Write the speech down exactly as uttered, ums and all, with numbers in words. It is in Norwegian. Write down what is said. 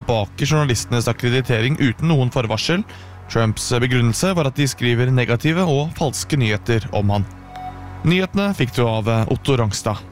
tilbake journalistenes akkreditering uten noen forvarsel. Trumps begrunnelse var at de skriver negative og falske nyheter om han. Nyhetene fikk du av Otto Rangstad.